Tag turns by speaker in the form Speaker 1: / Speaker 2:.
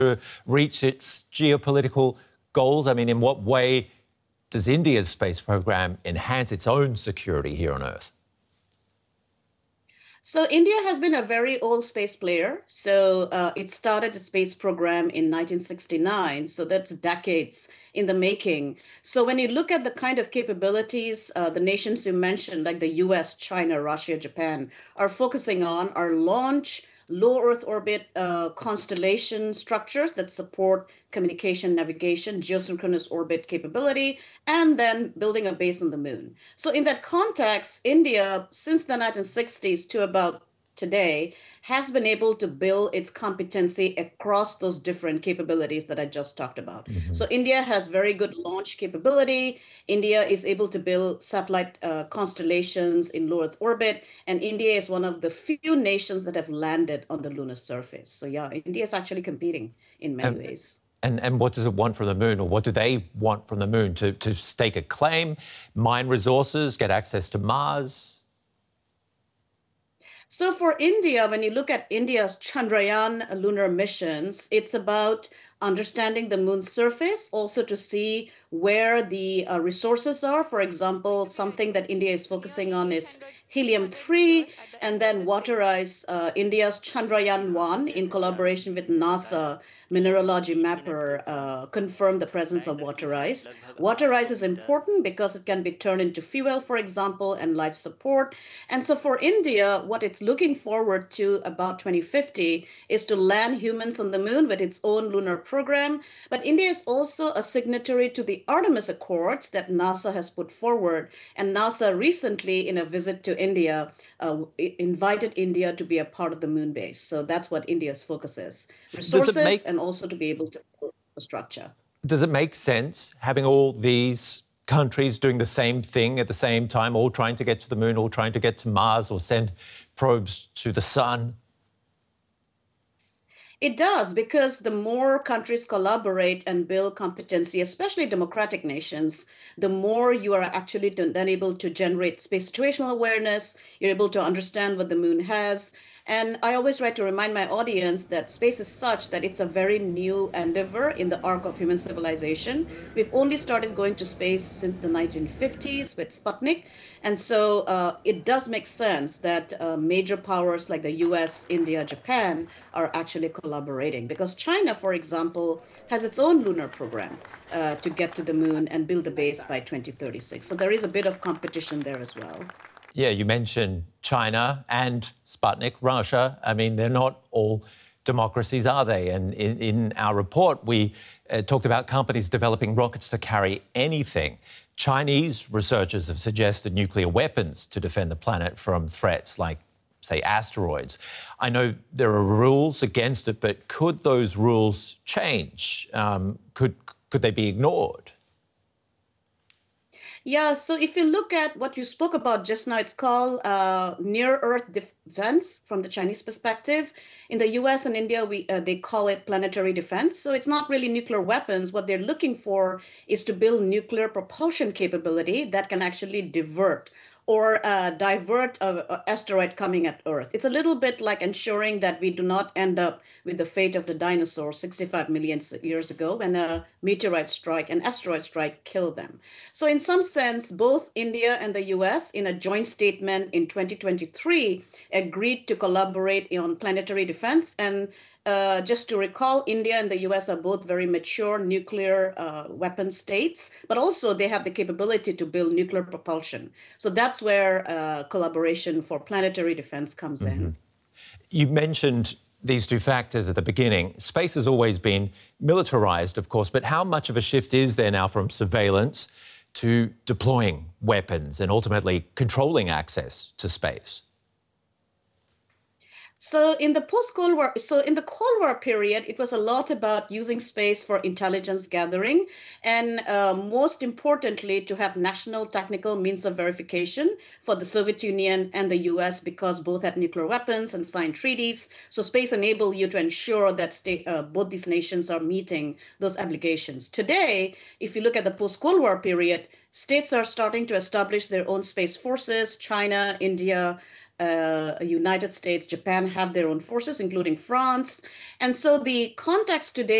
Speaker 1: to reach its geopolitical goals? I mean, in what way does India's space program enhance its own security here on Earth?
Speaker 2: So India has been a very old space player. So it started the space program in 1969. So that's decades in the making. So when you look at the kind of capabilities the nations you mentioned, like the US, China, Russia, Japan, are focusing on are launch, low Earth orbit constellation structures that support communication, navigation, geosynchronous orbit capability, and then building a base on the moon. So in that context, India, since the 1960s to about today, has been able to build its competency across those different capabilities that I just talked about. So India has very good launch capability. India is able to build satellite constellations in low Earth orbit, and India is one of the few nations that have landed on the lunar surface. So yeah, India is actually competing in many ways.
Speaker 1: And what does it want from the moon, or what do they want from the moon? To stake a claim, mine resources, get access to Mars?
Speaker 2: So for India, when you look at India's Chandrayaan lunar missions, it's about understanding the moon's surface, also to see where the resources are. For example, something that India is focusing on is helium-3, and then waterize India's Chandrayaan-1 in collaboration with NASA mineralogy mapper confirmed the presence of water ice. Water ice is important because it can be turned into fuel, for example, and life support. And so for India, what it's looking forward to about 2050 is to land humans on the moon with its own lunar program. But India is also a signatory to the Artemis Accords that NASA has put forward. And NASA recently, in a visit to India, invited India to be a part of the moon base. So that's what India's focus is. Resources and also to be able to build infrastructure.
Speaker 1: Does it make sense having all these countries doing the same thing at the same time, all trying to get to the moon, all trying to get to Mars or send probes to the sun?
Speaker 2: It does, because the more countries collaborate and build competency, especially democratic nations, the more you are actually then able to generate space situational awareness. You're able to understand what the moon has. And I always try to remind my audience that space is such that it's a very new endeavor in the arc of human civilization. We've only started going to space since the 1950s with Sputnik. And so it does make sense that major powers like the US, India, Japan are actually collaborating, because China, for example, has its own lunar program to get to the moon and build a base by 2036. So there is a bit of competition there as well.
Speaker 1: Yeah, you mentioned China and Sputnik, Russia. I mean, they're not all democracies, are they? And in our report, we talked about companies developing rockets to carry anything. Chinese researchers have suggested nuclear weapons to defend the planet from threats like, say, asteroids. I know there are rules against it, but could those rules change? Could they be ignored?
Speaker 2: Yeah, so if you look at what you spoke about just now, it's called near-Earth defense from the Chinese perspective. In the US and India, they call it planetary defense. So it's not really nuclear weapons. What they're looking for is to build nuclear propulsion capability that can actually divert or divert an asteroid coming at Earth. It's a little bit like ensuring that we do not end up with the fate of the dinosaurs 65 million years ago when an asteroid strike killed them. So in some sense, both India and the US, in a joint statement in 2023, agreed to collaborate on planetary defense. And just to recall, India and the US are both very mature nuclear weapon states, but also they have the capability to build nuclear propulsion. So that's where collaboration for planetary defense comes in.
Speaker 1: You mentioned these two factors at the beginning. Space has always been militarized, of course, but how much of a shift is there now from surveillance to deploying weapons and ultimately controlling access to space?
Speaker 2: So in the Cold War period, it was a lot about using space for intelligence gathering, and most importantly, to have national technical means of verification for the Soviet Union and the US, because both had nuclear weapons and signed treaties. So space enabled you to ensure that both these nations are meeting those obligations. Today, if you look at the post-Cold War period, states are starting to establish their own space forces. China, India, United States, Japan have their own forces, including France. And so the context today